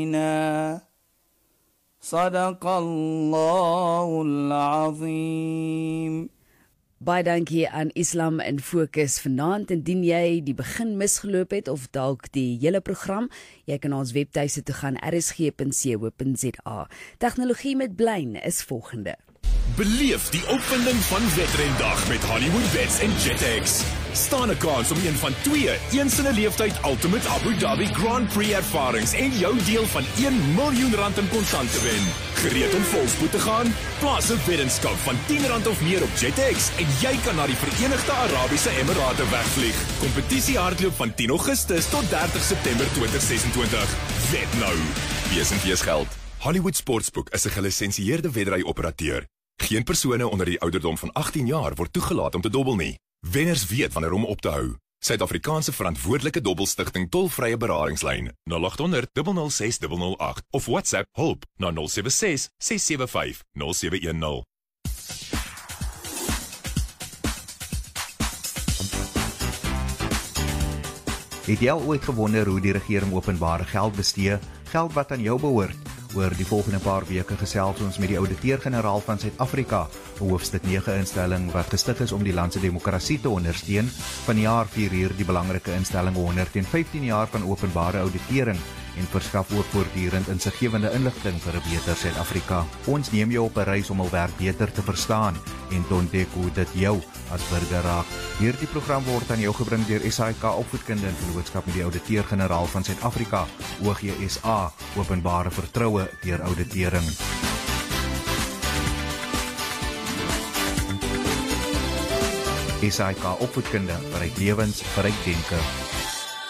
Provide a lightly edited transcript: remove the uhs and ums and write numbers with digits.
Sadaqallahul Azim. Baie dankie aan Islam in Fokus vanaand. Indien jy die begin misgeloop het of dalk die hele program, jy kan ons webtuiste toe gaan rsg.co.za. Tegnologie met Blyn is volgende. Beleef die opwinding van Wetrendag met Hollywood Bets en JetX. Staan 'n kans om een van 2 eens in 'n leeftyd Ultimate Abu Dhabi Grand Prix ervarings en jou deel van R1 miljoen in kontant te wen. Gereed om volspoed te gaan? Plaas 'n weddenskap van R10 of meer op JetX en jy kan na die Verenigde Arabiese Emirate wegvlieg. Kompetisie hardloop van 10 Augustus tot 30 September 2026. Wet nou. Wees en wees geld. Hollywood Sportsbook is 'n gelisensieerde weddery-operateur. Geen persone onder die ouderdom van 18 jaar word toegelaat om te dobbel nie. Wenners weet wanneer om op te hou. Suid-Afrikaanse verantwoordelike dobbelstigting tolvrye beradingslyn 0800 006 008 of WhatsApp hulp na 076 675 0710. Het jy al ooit gewonder hoe die regering openbare geld bestee, geld wat aan jou behoort? Oor die volgende paar weke gesels ons met die ouditeur-generaal van Suid-Afrika, 'n hoofstuk 9 instelling wat gestig is om die land se demokrasie te ondersteun. Vanjaar vier hier die belangrike instelling 115 jaar van openbare auditering en verskaf ook voortdurend insiggewende inligting vir 'n beter Suid-Afrika. Ons neem jou op 'n reis om hul werk beter te verstaan en te ontdek hoe dit jou as burger raak. Hierdie program word aan jou gebring deur SAIK Opvoedkunde in vennootskap met die ouditeur-generaal van Suid-Afrika, OGSA, openbare vertroue deur auditering. SAIK Opvoedkunde, vir lewens, vir denke.